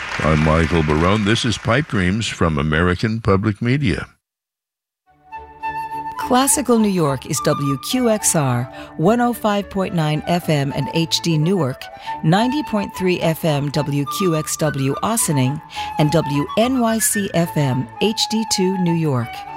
I'm Michael Barone. This is Pipe Dreams from American Public Media. Classical New York is WQXR, 105.9 FM and HD Newark, 90.3 FM WQXW Ossining, and WNYC FM HD2 New York.